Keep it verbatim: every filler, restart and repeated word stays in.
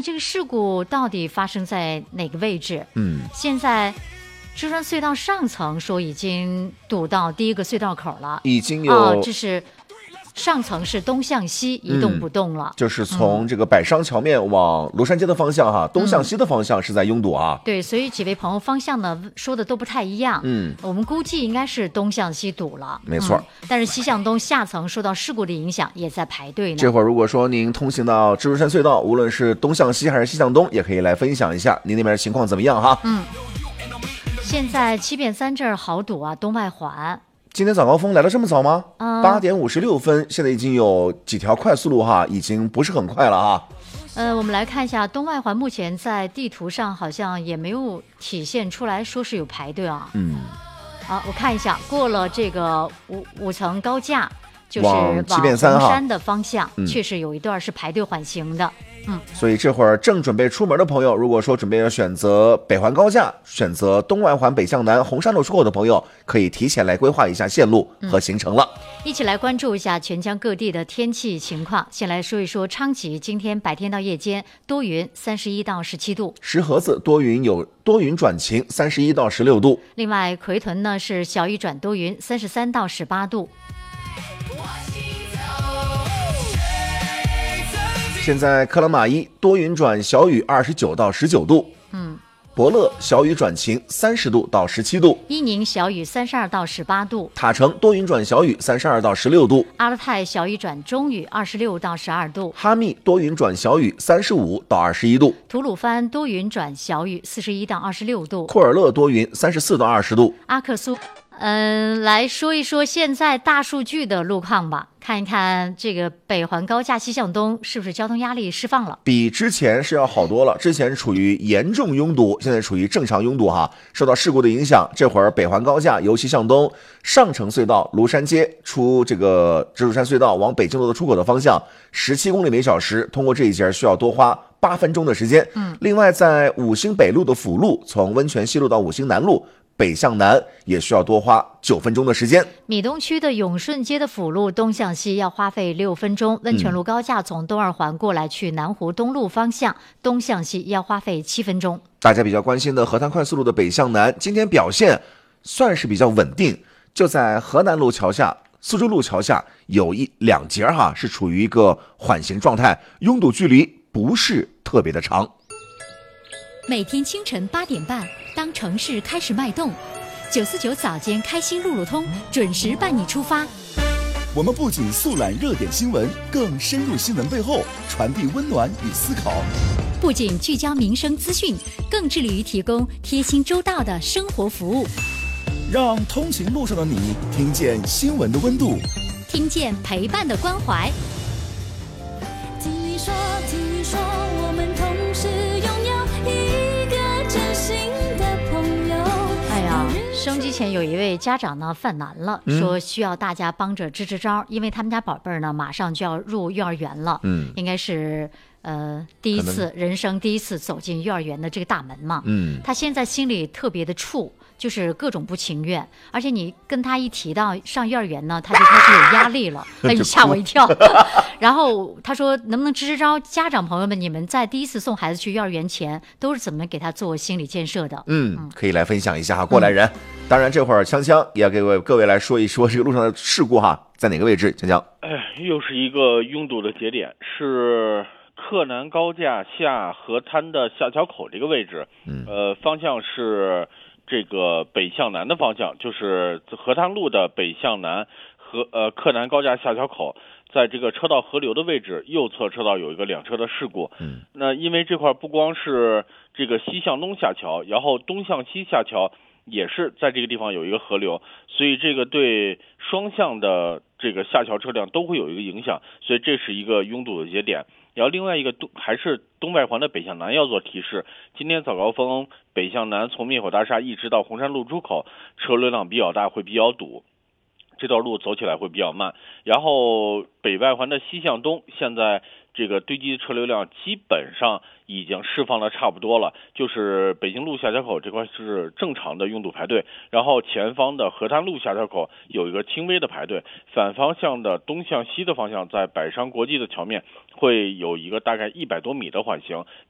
这个事故到底发生在哪个位置？ 嗯， 现在珠山隧道上层说已经堵到第一个隧道口了， 已经有、 哦、这是上层是东向西一动不动了， 嗯、就是从这个百商桥面往庐山街的方向哈，嗯、东向西的方向是在拥堵啊。 对，所以几位朋友方向呢说的都不太一样。 嗯， 我们估计应该是东向西堵了， 没错、 嗯。但是西向东下层受到事故的影响，也在排队呢。 这会儿如果说您通行到蜘蛛山隧道，无论是东向西还是西向东，也可以来分享一下您那边的情况怎么样哈。 嗯，现在七变三这儿好堵啊，东外环。 今天早高峰来的这么早吗？八、 嗯、 点五十六分，现在已经有几条快速路哈，已经不是很快了哈。 呃，我们来看一下东外环，目前在地图上好像也没有体现出来说是有排队啊。 嗯， 好，我看一下，过了这个五五层高架，就是往七变红三山的方向， 嗯、 确实有一段是排队缓行的。嗯， 所以这会儿正准备出门的朋友，如果说准备要选择北环高架，选择东外环北向南红山路出口的朋友，可以提前来规划一下线路和行程了。 嗯、一起来关注一下全疆各地的天气情况。先来说一说昌吉，今天白天到夜间多云，三十一到十七度； 石河子多云有多云转晴，三十一到十六度。 另外，奎屯呢是小雨转多云，三十三到十八度。 现在克拉玛依多云转小雨，二十九到十九度。 嗯， 伯乐小雨转晴，三十度到十七度。 伊宁小雨，三十二到十八度。 塔城多云转小雨，三十二到十六度。 阿勒泰小雨转中雨，二十六到十二度。 哈密多云转小雨，三十五到二十一度。 吐鲁番多云转小雨，四十一到二十六度。 库尔勒多云，三十四到二十度。 阿克苏。嗯，来说一说现在大数据的路况吧，看一看这个北环高架西向东是不是交通压力释放了？ 比之前是要好多了，之前处于严重拥堵，现在处于正常拥堵哈。受到事故的影响，这会儿北环高架由西向东，上城隧道庐山街出这个蜘蛛山隧道往北京路的出口的方向，十七公里每小时，通过这一节需要多花八分钟的时间。 嗯， 另外在五星北路的辅路，从温泉西路到五星南路。北向南也需要多花九分钟的时间。 米东区的永顺街的辅路东向西要花费六分钟，温泉路高架从东二环过来去南湖东路方向，东向西要花费七分钟。 大家比较关心的河滩快速路的北向南，今天表现算是比较稳定，就在河南路桥下、苏州路桥下有一两节哈是处于一个缓行状态，拥堵距离不是特别的长。 每天清晨八点半，当城市开始脉动，九四九早间开心路路通准时伴你出发。 我们不仅速览热点新闻，更深入新闻背后，传递温暖与思考。 不仅聚焦民生资讯，更致力于提供贴心周到的生活服务。 让通勤路上的你听见新闻的温度， 听见陪伴的关怀。 听你说，听你说，我们同时拥有一个真心的朋友。 哎呀，收音机前有一位家长呢犯难了， 嗯、 说需要大家帮着支支招，因为他们家宝贝儿呢马上就要入幼儿园了， 嗯， 应该是呃第一次人生第一次走进幼儿园的这个大门嘛， 嗯， 他现在心里特别的怵。就是各种不情愿，而且你跟他一提到上幼儿园呢，他就开始有压力了，哎，你吓我一跳。然后他说，能不能支支招？家长朋友们，你们在第一次送孩子去幼儿园前，都是怎么给他做心理建设的？ 嗯，可以来分享一下哈，过来人。嗯、当然，这会儿锵锵也要给各位来说一说这个路上的事故哈，在哪个位置？锵锵。 哎，又是一个拥堵的节点，是克南高架下河滩的下桥口这个位置。 嗯， 呃，方向是。这个北向南的方向，就是河滩路的北向南和呃克南高架下桥口，在这个车道合流的位置，右侧车道有一个两车的事故。 嗯， 那因为这块不光是这个西向东下桥，然后东向西下桥也是在这个地方有一个河流，所以这个对双向的这个下桥车辆都会有一个影响，所以这是一个拥堵的节点。然后另外一个东还是东外环的北向南要做提示，今天早高峰北向南从灭火大厦一直到红山路出口，车流量比较大，会比较堵，这段路走起来会比较慢。然后北外环的西向东，现在这个堆积车流量基本上已经释放的差不多了，就是北京路下桥口这块是正常的拥堵排队，然后前方的河滩路下桥口有一个轻微的排队，反方向的东向西的方向在百商国际的桥面会有一个大概一百多米的缓行，